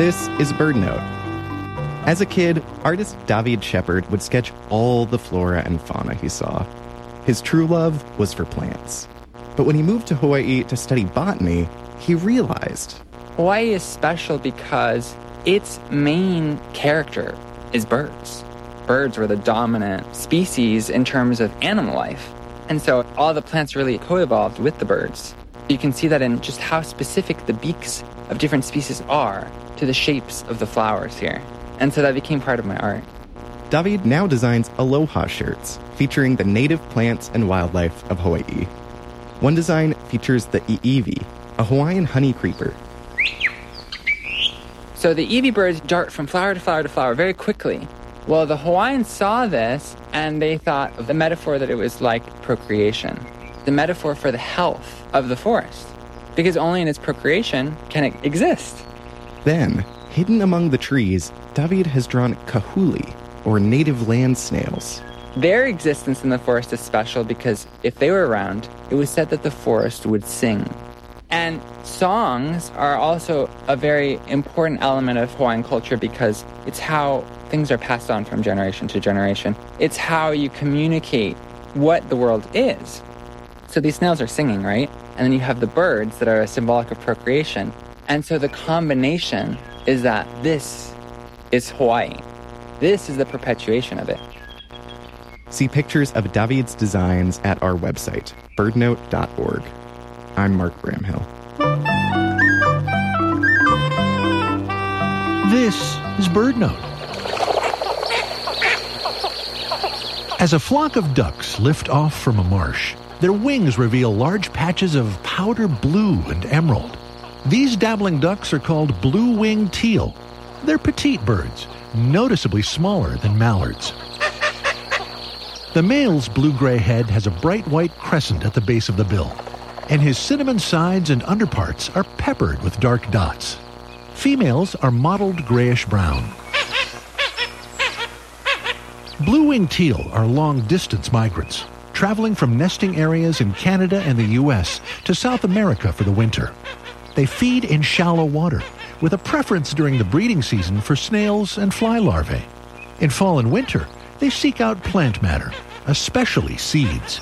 This is BirdNote. As a kid, artist David Shepard would sketch all the flora and fauna he saw. His true love was for plants. But when he moved to Hawaii to study botany, he realized Hawaii is special because its main character is birds. Birds were the dominant species in terms of animal life. And so all the plants really co-evolved with the birds. You can see that in just how specific the beaks of different species are to the shapes of the flowers here. And so that became part of my art. David now designs aloha shirts featuring the native plants and wildlife of Hawaii. One design features the iiwi, a Hawaiian honey creeper. So the iiwi birds dart from flower to flower to flower very quickly. Well, the Hawaiians saw this and they thought of the metaphor that it was like procreation, the metaphor for the health of the forest, because only in its procreation can it exist. Then, hidden among the trees, David has drawn kahuli, or native land snails. Their existence in the forest is special because if they were around, it was said that the forest would sing. And songs are also a very important element of Hawaiian culture because it's how things are passed on from generation to generation. It's how you communicate what the world is. So these snails are singing, right? And then you have the birds that are symbolic of procreation. And so the combination is that this is Hawaii. This is the perpetuation of it. See pictures of David's designs at our website, birdnote.org. I'm Mark Bramhill. This is BirdNote. As a flock of ducks lift off from a marsh, their wings reveal large patches of powder blue and emerald. These dabbling ducks are called blue-winged teal. They're petite birds, noticeably smaller than mallards. The male's blue-gray head has a bright white crescent at the base of the bill, and his cinnamon sides and underparts are peppered with dark dots. Females are mottled grayish-brown. Blue-winged teal are long-distance migrants, traveling from nesting areas in Canada and the U.S. to South America for the winter. They feed in shallow water, with a preference during the breeding season for snails and fly larvae. In fall and winter, they seek out plant matter, especially seeds.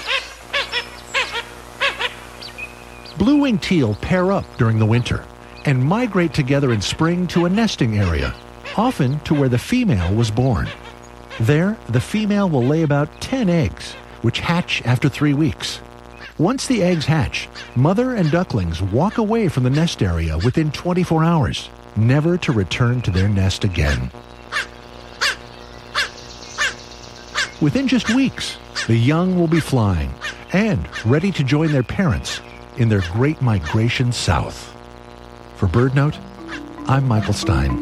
Blue-winged teal pair up during the winter and migrate together in spring to a nesting area, often to where the female was born. There, the female will lay about 10 eggs, which hatch after 3 weeks. Once the eggs hatch, mother and ducklings walk away from the nest area within 24 hours, never to return to their nest again. Within just weeks, the young will be flying and ready to join their parents in their great migration south. For BirdNote, I'm Michael Stein.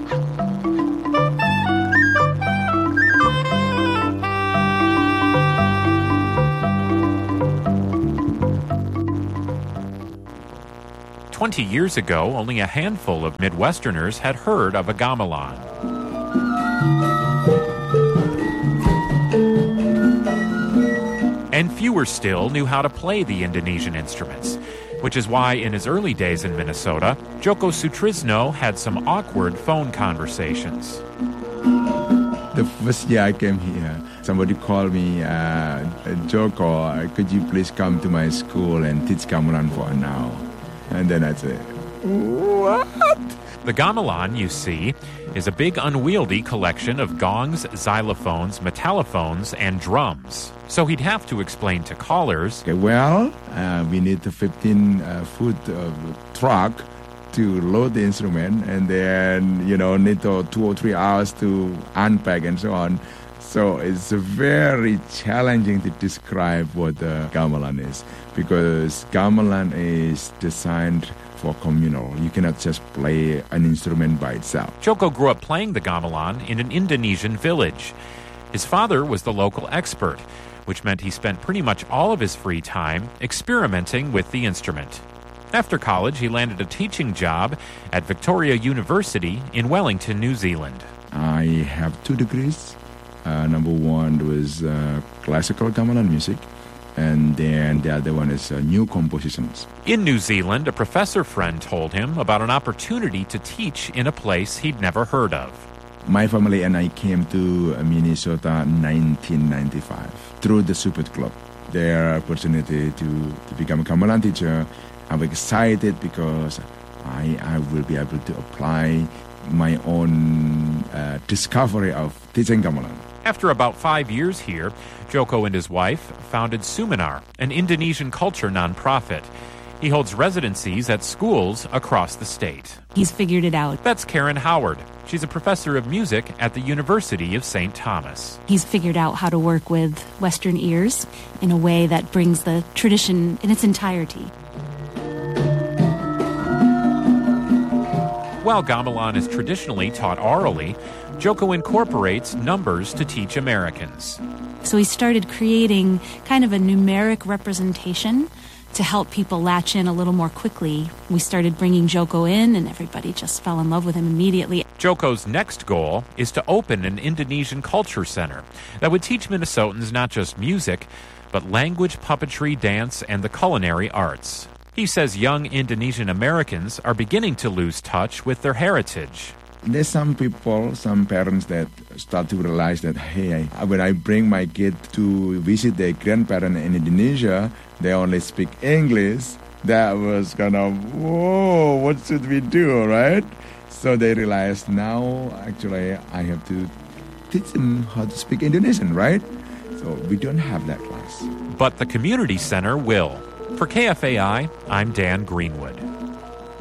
"20 years ago, only a handful of Midwesterners had heard of a gamelan. And fewer still knew how to play the Indonesian instruments, which is why in his early days in Minnesota, Joko Sutrisno had some awkward phone conversations. The first year I came here, somebody called me, Joko, could you please come to my school and teach gamelan for an hour? And then I said, what? The gamelan, you see, is a big unwieldy collection of gongs, xylophones, metallophones, and drums. So he'd have to explain to callers, okay, well, we need a 15-foot truck to load the instrument, and then, need 2 or 3 hours to unpack and so on. So it's very challenging to describe what the gamelan is, because gamelan is designed for communal. You cannot just play an instrument by itself. Joko grew up playing the gamelan in an Indonesian village. His father was the local expert, which meant he spent pretty much all of his free time experimenting with the instrument. After college, he landed a teaching job at Victoria University in Wellington, New Zealand. I have 2 degrees. Number one was classical gamelan music, And then the other one is new compositions. In New Zealand, a professor friend told him about an opportunity to teach in a place he'd never heard of. My family and I came to Minnesota in 1995 through the Support Club. Their opportunity to become a gamelan teacher. I'm excited because I will be able to apply my own discovery of teaching gamelan. After about 5 years here, Joko and his wife founded Suminar, an Indonesian culture nonprofit. He holds residencies at schools across the state. He's figured it out. That's Karen Howard. She's a professor of music at the University of St. Thomas. He's figured out how to work with Western ears in a way that brings the tradition in its entirety. While gamelan is traditionally taught orally, Joko incorporates numbers to teach Americans. So he started creating kind of a numeric representation to help people latch in a little more quickly. We started bringing Joko in, and everybody just fell in love with him immediately. Joko's next goal is to open an Indonesian culture center that would teach Minnesotans not just music, but language, puppetry, dance, and the culinary arts. He says young Indonesian Americans are beginning to lose touch with their heritage. There's some people, some parents that start to realize that, hey, when I bring my kid to visit their grandparents in Indonesia, they only speak English. That was kind of, whoa, what should we do, right? So they realized now, actually, I have to teach them how to speak Indonesian, right? So we don't have that class. But the community center will. For KFAI, I'm Dan Greenwood.